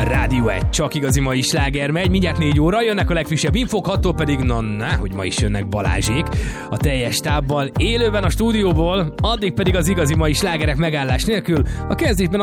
Rádió 1, csak igazi mai sláger megy, mindjárt 4 óra, jönnek a legfrissebb infók, 6-tól pedig, hogy ma is jönnek Balázsék a teljes tábbal, élőben a stúdióból, addig pedig az igazi mai slágerek megállás nélkül, a kezdésben